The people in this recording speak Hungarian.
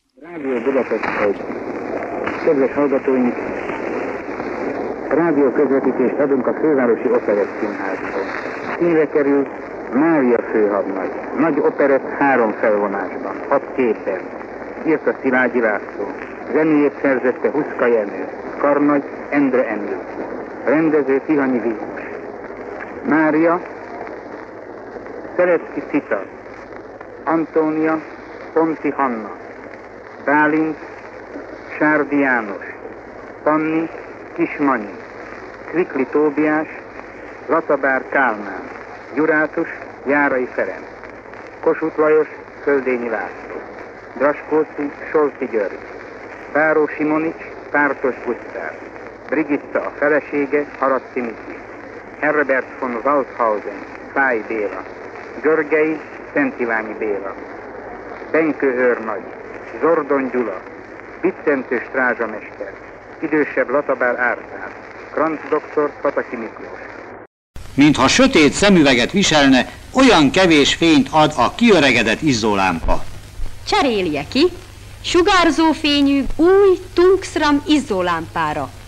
Rádió Budapest egy. Kedves hallgatóink, rádió közvetítést adunk a Fővárosi Operett Színházból. Színre kerül Mária főhadnagy. Nagy operett 3 felvonásban, 6 képen. Írta Szilágyi László. Zenéjét szerzette Huszka Jenő. Karnagy Endre Endő. Rendező Tihanyi Vilmos. Mária Szerecki Cita. Antónia Ponti Hanna. Bálint Sárdi János. Panni Kismanyi. Kvikli Tóbiás Latabár Kálmán. Gyurátus Járai Ferenc. Kossuth Lajos Földényi László. Draskóci Solti György. Báró Simonics Pártos Gusztáv. Brigitta a felesége Haraszti Miki. Herbert von Waldhausen Fáj Béla. Görgei Szent Iványi Béla. Benkő őrnagy Zordon Gyula. Biccentő strázsamester. Idősebb Latabár Árpád. Kranz doktor Pataki Miklós. Mintha sötét szemüveget viselne, olyan kevés fényt ad a kiöregedett izzólámpa. Cserélje ki sugárzó fényű új Tungsram izzólámpára.